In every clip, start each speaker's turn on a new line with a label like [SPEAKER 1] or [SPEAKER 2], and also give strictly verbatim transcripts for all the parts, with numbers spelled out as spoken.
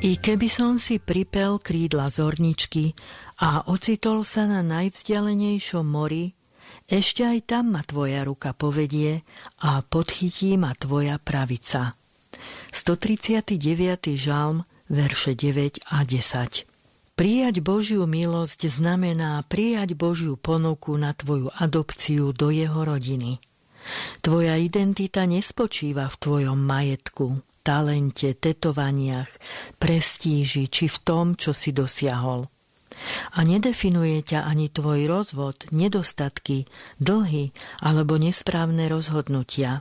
[SPEAKER 1] I keby som si pripel krídla zorničky a ocitol sa na najvzdialenejšom mori, ešte aj tam ma tvoja ruka povedie a podchytí ma tvoja pravica. stotridsiaty deviaty žalm, verše deväť a desať. Prijať Božiu milosť znamená prijať Božiu ponuku na tvoju adopciu do jeho rodiny. Tvoja identita nespočíva v tvojom majetku, talente, tetovaniach, prestíži či v tom, čo si dosiahol. A nedefinuje ťa ani tvoj rozvod, nedostatky, dlhy alebo nesprávne rozhodnutia.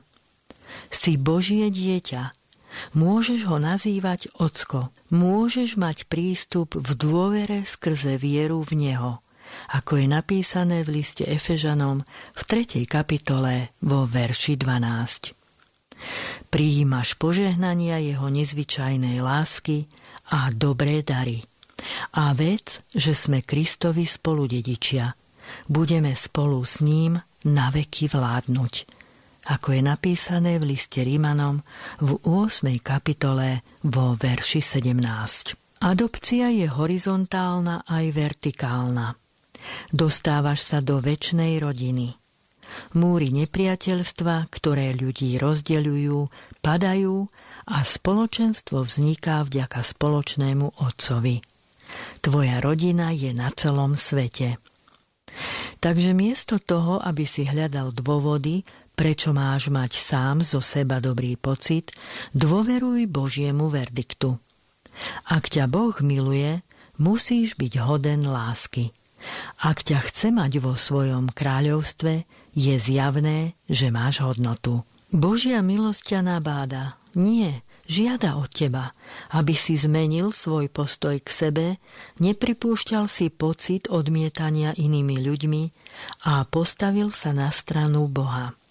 [SPEAKER 1] Si Božie dieťa. Môžeš ho nazývať ocko. Môžeš mať prístup v dôvere skrze vieru v neho, ako je napísané v liste Efežanom v tretej kapitole vo verši dvanásť. Prijímaš požehnania jeho nezvyčajnej lásky a dobré dary. A vec, že sme Kristovi spoludedičia. Budeme spolu s ním na veky vládnuť. Ako je napísané v liste Rímanom v ôsmej kapitole vo verši sedemnásť. Adopcia je horizontálna aj vertikálna. Dostávaš sa do večnej rodiny. Múry nepriateľstva, ktoré ľudí rozdeľujú, padajú a spoločenstvo vzniká vďaka spoločnému Otcovi. Tvoja rodina je na celom svete. Takže miesto toho, aby si hľadal dôvody, prečo máš mať sám zo seba dobrý pocit, dôveruj Božiemu verdiktu. Ak ťa Boh miluje, musíš byť hoden lásky. Ak ťa chce mať vo svojom kráľovstve, je zjavné, že máš hodnotu. Božia milosť ťa nabáda. Nie, žiada od teba, aby si zmenil svoj postoj k sebe, nepripúšťal si pocit odmietania inými ľuďmi a postavil sa na stranu Boha.